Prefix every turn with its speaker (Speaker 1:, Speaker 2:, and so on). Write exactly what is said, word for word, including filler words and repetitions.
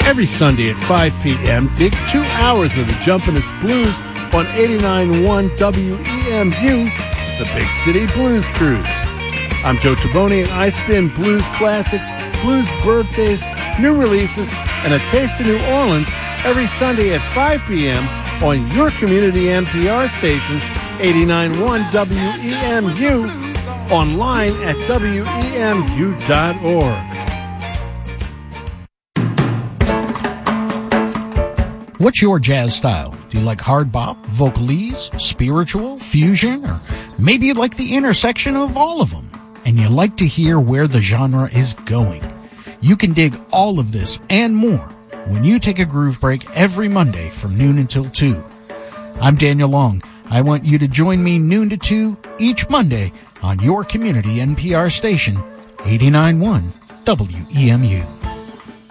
Speaker 1: Every Sunday at five p.m., dig two hours of the Jumpin'est Blues on eighty-nine point one W E M U, the Big City Blues Cruise. I'm Joe Taboni, and I spin blues classics, blues birthdays, new releases, and a taste of New Orleans every Sunday at five p.m. on your community N P R station, eighty-nine point one W E M U, online at W E M U dot org.
Speaker 2: What's your jazz style? Do you like hard bop, vocalese, spiritual, fusion, or maybe you like the intersection of all of them, and you like to hear where the genre is going? You can dig all of this and more when you take a groove break every Monday from noon until two. I'm Daniel Long. I want you to join me noon to two each Monday on your community N P R station, eighty-nine point one W E M U.